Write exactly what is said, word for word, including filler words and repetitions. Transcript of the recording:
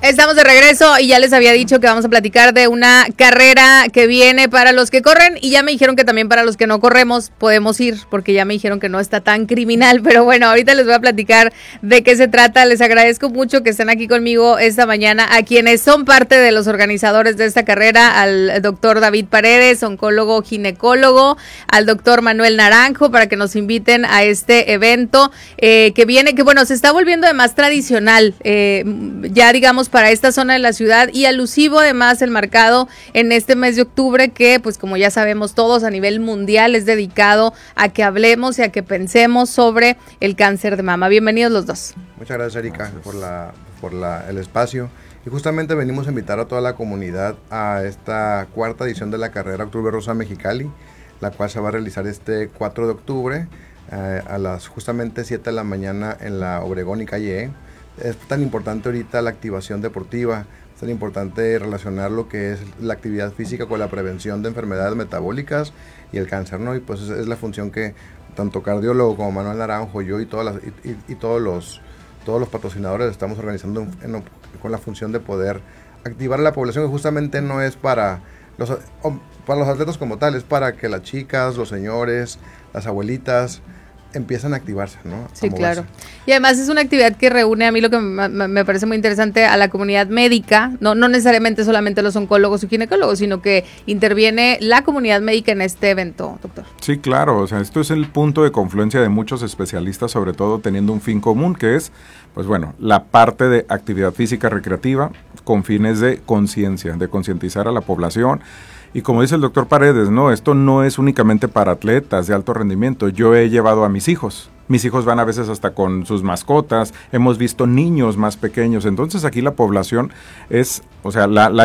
Estamos de regreso y ya les había dicho que vamos a platicar de una carrera que viene para los que corren y ya me dijeron que también para los que no corremos podemos ir porque ya me dijeron que no está tan criminal, pero bueno, ahorita les voy a platicar de qué se trata. Les agradezco mucho que estén aquí conmigo esta mañana a quienes son parte de los organizadores de esta carrera, al doctor David Paredes, oncólogo ginecólogo, al doctor Manuel Naranjo, para que nos inviten a este evento eh, que viene, que bueno, se está volviendo de más tradicional, eh, ya digamos para esta zona de la ciudad y alusivo además el marcado en este mes de octubre que pues como ya sabemos todos a nivel mundial es dedicado a que hablemos y a que pensemos sobre el cáncer de mama. Bienvenidos los dos. Muchas gracias, Erika, por la por la, el espacio y justamente venimos a invitar a toda la comunidad a esta cuarta edición de la carrera Octubre Rosa Mexicali, la cual se va a realizar este cuatro de octubre eh, a las justamente siete de la mañana en la Obregón y Calle E. Es tan importante ahorita la activación deportiva, es tan importante relacionar lo que es la actividad física con la prevención de enfermedades metabólicas y el cáncer, ¿no? Y pues es, es la función que tanto cardiólogo como Manuel Naranjo, yo y, todas las, y, y, y todos los todos los patrocinadores estamos organizando en, en, con la función de poder activar a la población, que justamente no es para los, para los atletas como tal, es para que las chicas, los señores, las abuelitas empiezan a activarse, ¿no? Sí, claro. Y además es una actividad que reúne, a mí lo que me, me parece muy interesante, a la comunidad médica, no, no necesariamente solamente los oncólogos y ginecólogos, sino que interviene la comunidad médica en este evento, doctor. Sí, claro, o sea, esto es el punto de confluencia de muchos especialistas, sobre todo teniendo un fin común, que es, pues bueno, la parte de actividad física recreativa con fines de conciencia, de concientizar a la población. Y como dice el doctor Paredes, no, esto no es únicamente para atletas de alto rendimiento. Yo he llevado a mis hijos. Mis hijos van a veces hasta con sus mascotas. Hemos visto niños más pequeños. Entonces aquí la población es, o sea, la, la